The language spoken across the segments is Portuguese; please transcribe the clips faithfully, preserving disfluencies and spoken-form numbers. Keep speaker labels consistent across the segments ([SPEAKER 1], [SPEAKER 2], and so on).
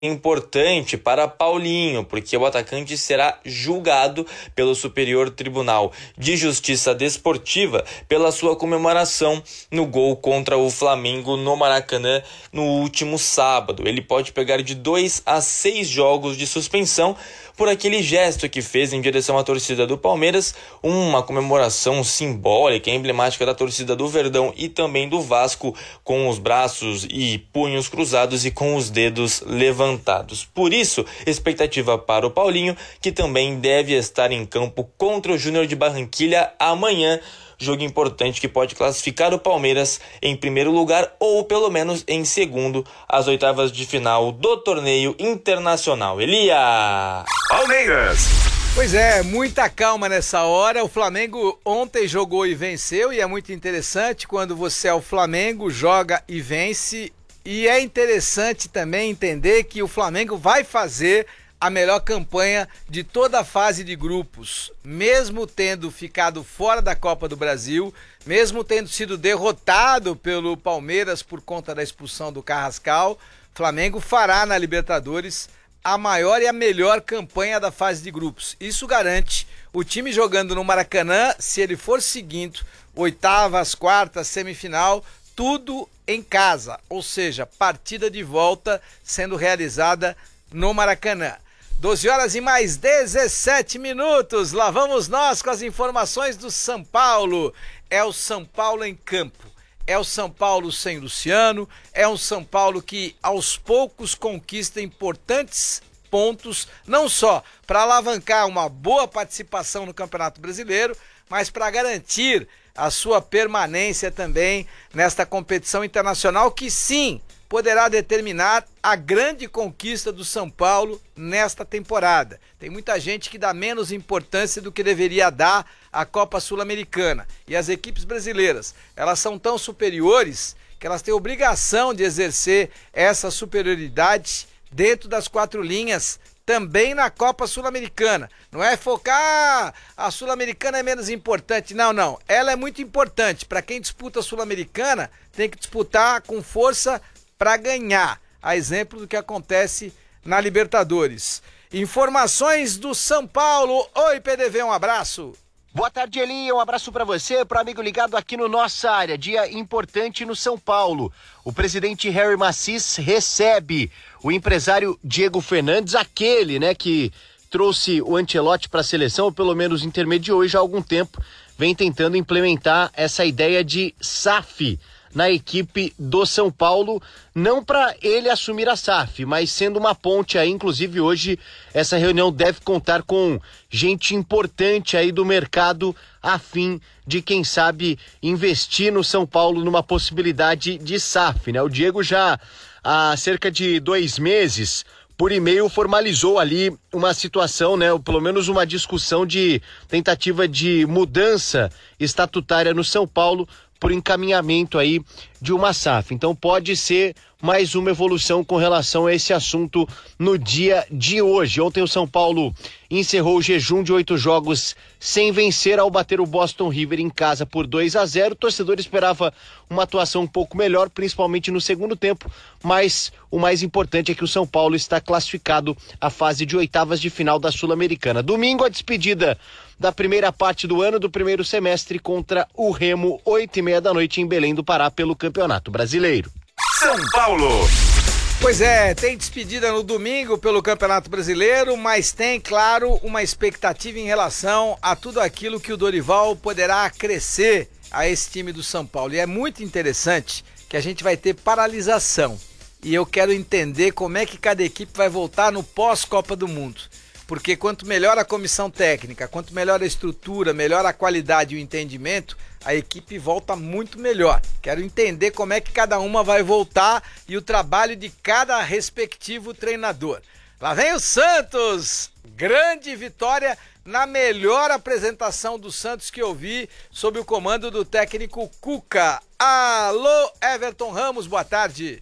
[SPEAKER 1] importante para Paulinho, porque o atacante será julgado pelo Superior Tribunal de Justiça Desportiva pela sua comemoração no gol contra o Flamengo no Maracanã no último sábado. Ele pode pegar de dois a seis jogos de suspensão por aquele gesto que fez em direção à torcida do Palmeiras, uma comemoração simbólica, emblemática da torcida do Verdão e também do Vasco, com os braços e punhos cruzados e com os dedos levantados. Por isso, expectativa para o Paulinho, que também deve estar em campo contra o Júnior de Barranquilla amanhã, jogo importante que pode classificar o Palmeiras em primeiro lugar ou pelo menos em segundo às oitavas de final do torneio internacional. Elia!
[SPEAKER 2] Palmeiras!
[SPEAKER 3] Pois é, muita calma nessa hora. O Flamengo ontem jogou e venceu, e é muito interessante quando você é o Flamengo, joga e vence. E é interessante também entender que o Flamengo vai fazer a melhor campanha de toda a fase de grupos, mesmo tendo ficado fora da Copa do Brasil, mesmo tendo sido derrotado pelo Palmeiras por conta da expulsão do Carrascal. Flamengo fará na Libertadores a maior e a melhor campanha da fase de grupos. Isso garante o time jogando no Maracanã, se ele for seguindo oitavas, quartas, semifinal, tudo em casa, ou seja, partida de volta sendo realizada no Maracanã. doze horas e mais dezessete minutos, lá vamos nós com as informações do São Paulo. É o São Paulo em campo, é o São Paulo sem Luciano, é um São Paulo que aos poucos conquista importantes pontos, não só para alavancar uma boa participação no Campeonato Brasileiro, mas para garantir a sua permanência também nesta competição internacional que sim, poderá determinar a grande conquista do São Paulo nesta temporada. Tem muita gente que dá menos importância do que deveria dar à Copa Sul-Americana. E as equipes brasileiras, elas são tão superiores que elas têm obrigação de exercer essa superioridade dentro das quatro linhas, também na Copa Sul-Americana. Não é focar, a Sul-Americana é menos importante. Não, não. Ela é muito importante. Para quem disputa a Sul-Americana, tem que disputar com força para ganhar, a exemplo do que acontece na Libertadores. Informações do São Paulo. Oi, P D V, um abraço.
[SPEAKER 4] Boa tarde, Eli, um abraço para você, para o amigo ligado aqui no Nossa Área. Dia importante no São Paulo. O presidente Harry Macis recebe o empresário Diego Fernandes, aquele, né, que trouxe o Ancelotti para a seleção, ou pelo menos intermediou já há algum tempo, vem tentando implementar essa ideia de S A F na equipe do São Paulo, não para ele assumir a S A F, mas sendo uma ponte aí. Inclusive hoje essa reunião deve contar com gente importante aí do mercado a fim de, quem sabe, investir no São Paulo numa possibilidade de S A F, né? O Diego já há cerca de dois meses por e-mail formalizou ali uma situação, né, ou pelo menos uma discussão de tentativa de mudança estatutária no São Paulo por encaminhamento aí de uma S A F. Então pode ser mais uma evolução com relação a esse assunto no dia de hoje. Ontem o São Paulo encerrou o jejum de oito jogos sem vencer ao bater o Boston River em casa por dois a zero. O torcedor esperava uma atuação um pouco melhor, principalmente no segundo tempo, mas o mais importante é que o São Paulo está classificado à fase de oitavas de final da Sul-Americana. Domingo, a despedida da primeira parte do ano, do primeiro semestre, contra o Remo, oito e meia da noite em Belém do Pará, pelo Campeonato Brasileiro.
[SPEAKER 2] São Paulo!
[SPEAKER 3] Pois é, tem despedida no domingo pelo Campeonato Brasileiro, mas tem, claro, uma expectativa em relação a tudo aquilo que o Dorival poderá acrescer a esse time do São Paulo. E é muito interessante que a gente vai ter paralisação. E eu quero entender como é que cada equipe vai voltar no pós-Copa do Mundo. Porque quanto melhor a comissão técnica, quanto melhor a estrutura, melhor a qualidade e o entendimento, a equipe volta muito melhor. Quero entender como é que cada uma vai voltar e o trabalho de cada respectivo treinador. Lá vem o Santos! Grande vitória na melhor apresentação do Santos que eu vi sob o comando do técnico Cuca. Alô, Everton Ramos, boa tarde.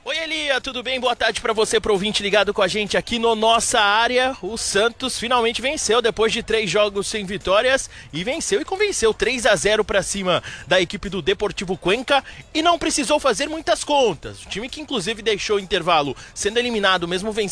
[SPEAKER 5] Oi, Elia, tudo bem? Boa tarde para você, pro ouvinte ligado com a gente aqui no Nossa Área. O Santos finalmente venceu depois de três jogos sem vitórias e venceu e convenceu três a zero para cima da equipe do Deportivo Cuenca e não precisou fazer muitas contas. O time que inclusive deixou o intervalo sendo eliminado mesmo vencendo